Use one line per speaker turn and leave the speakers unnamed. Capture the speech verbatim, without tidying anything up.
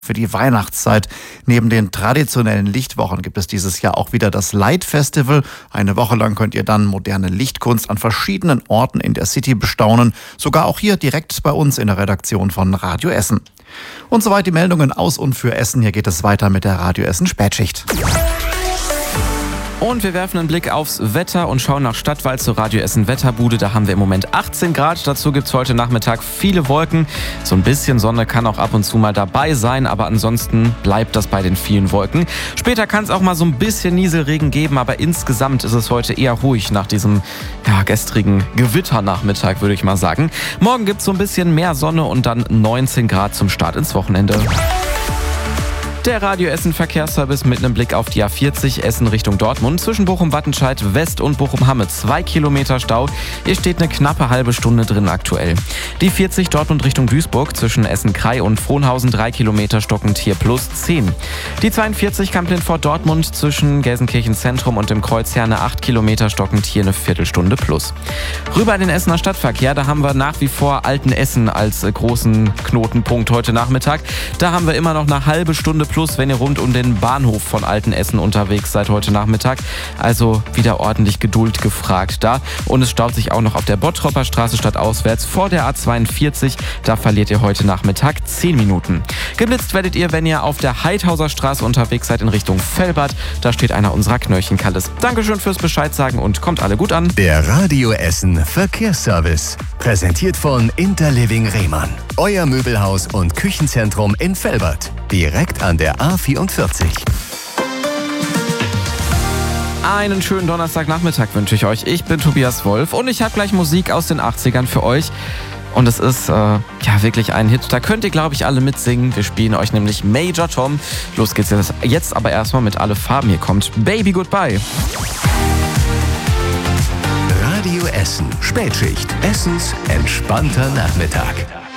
Für die Weihnachtszeit. Neben den traditionellen Lichtwochen gibt es dieses Jahr auch wieder das Light Festival. Eine Woche lang könnt ihr dann moderne Lichtkunst an verschiedenen Orten in der City bestaunen. Sogar auch hier direkt bei uns in der Redaktion von Radio Essen. Und soweit die Meldungen aus und für Essen. Hier geht es weiter mit der Radio Essen Spätschicht.
Und wir werfen einen Blick aufs Wetter und schauen nach Stadtwald zur Radio Essen Wetterbude. Da haben wir im Moment achtzehn Grad. Dazu gibt es heute Nachmittag viele Wolken. So ein bisschen Sonne kann auch ab und zu mal dabei sein, aber ansonsten bleibt das bei den vielen Wolken. Später kann es auch mal so ein bisschen Nieselregen geben, aber insgesamt ist es heute eher ruhig nach diesem ja, gestrigen Gewitternachmittag, würde ich mal sagen. Morgen gibt es so ein bisschen mehr Sonne und dann neunzehn Grad zum Start ins Wochenende. Der Radio Essen Verkehrsservice mit einem Blick auf die A vierzig Essen Richtung Dortmund. Zwischen Bochum-Wattenscheid West und Bochum-Hamme zwei Kilometer Stau. Hier steht eine knappe halbe Stunde drin aktuell. Die vierzig Dortmund Richtung Duisburg zwischen Essen-Krei und Frohnhausen drei Kilometer stockend hier plus zehn. Die zweiundvierzig Kamp-Lindfort Dortmund zwischen Gelsenkirchen Zentrum und dem Kreuzherne acht Kilometer stockend hier eine Viertelstunde plus. Rüber in den Essener Stadtverkehr, da haben wir nach wie vor Altenessen als großen Knotenpunkt heute Nachmittag. Da haben wir immer noch eine halbe Stunde plus, wenn ihr rund um den Bahnhof von Altenessen unterwegs seid heute Nachmittag. Also wieder ordentlich Geduld gefragt da. Und es staut sich auch noch auf der Bottropper Straße stadtauswärts vor der A zweiundvierzig. Da verliert ihr heute Nachmittag zehn Minuten. Geblitzt werdet ihr, wenn ihr auf der Heidhauser Straße unterwegs seid in Richtung Velbert. Da steht einer unserer Knöllchenkalles. Dankeschön fürs Bescheid sagen und kommt alle gut an.
Der Radio Essen Verkehrsservice. Präsentiert von Interliving Rehmann. Euer Möbelhaus und Küchenzentrum in Velbert. Direkt an der A vierundvierzig.
Einen schönen Donnerstagnachmittag wünsche ich euch. Ich bin Tobias Wolf und ich habe gleich Musik aus den achtzigern für euch. Und es ist äh, ja wirklich ein Hit. Da könnt ihr, glaube ich, alle mitsingen. Wir spielen euch nämlich Major Tom. Los geht's jetzt, jetzt aber erstmal mit Alle Farben. Hier kommt Baby Goodbye.
Radio Essen Spätschicht. Essens entspannter Nachmittag.